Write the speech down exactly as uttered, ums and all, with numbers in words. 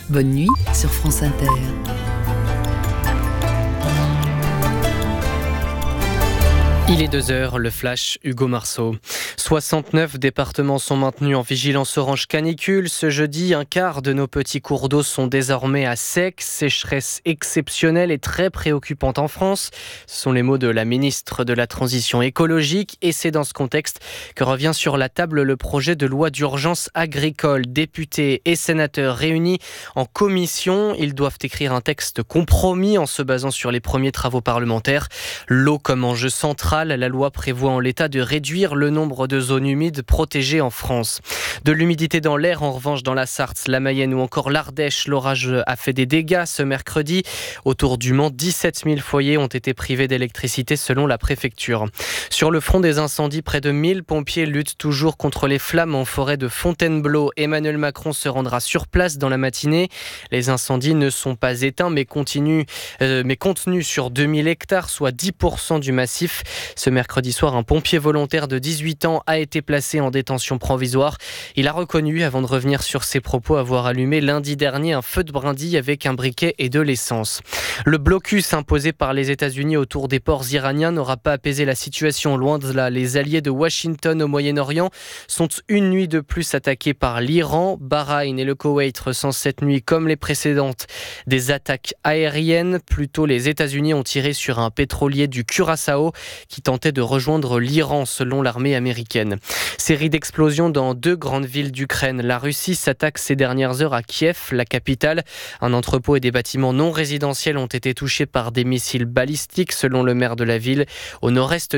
Bonne nuit sur France Inter. Il est deux heures, le flash, Hugo Marceau. soixante-neuf départements sont maintenus en vigilance orange canicule. Ce jeudi, un quart de nos petits cours d'eau sont désormais à sec. Sécheresse exceptionnelle et très préoccupante en France. Ce sont les mots de la ministre de la Transition écologique. Et c'est dans ce contexte que revient sur la table le projet de loi d'urgence agricole. Députés et sénateurs réunis en commission. Ils doivent écrire un texte compromis en se basant sur les premiers travaux parlementaires. L'eau comme enjeu central. La loi prévoit en l'état de réduire le nombre de zones humides protégées en France. De l'humidité dans l'air, en revanche, dans la Sarthe, la Mayenne ou encore l'Ardèche, l'orage a fait des dégâts ce mercredi. Autour du Mans, dix-sept mille foyers ont été privés d'électricité selon la préfecture. Sur le front des incendies, près de mille pompiers luttent toujours contre les flammes en forêt de Fontainebleau. Emmanuel Macron se rendra sur place dans la matinée. Les incendies ne sont pas éteints mais, continuent, euh, mais contenus sur deux mille hectares, soit dix pour cent du massif. Ce mercredi soir, un pompier volontaire de dix-huit ans a été placé en détention provisoire. Il a reconnu, avant de revenir sur ses propos, avoir allumé lundi dernier un feu de brindille avec un briquet et de l'essence. Le blocus imposé par les États-Unis autour des ports iraniens n'aura pas apaisé la situation. Loin de là, les alliés de Washington au Moyen-Orient sont une nuit de plus attaqués par l'Iran. Bahreïn et le Koweït ressentent cette nuit, comme les précédentes, des attaques aériennes. Plus tôt, les États-Unis ont tiré sur un pétrolier du Curaçao qui tentait de rejoindre l'Iran selon l'armée américaine. Série d'explosions dans deux grandes villes d'Ukraine. La Russie s'attaque ces dernières heures à Kiev, la capitale. Un entrepôt et des bâtiments non résidentiels ont été touchés par des missiles balistiques selon le maire de la ville. Au nord-est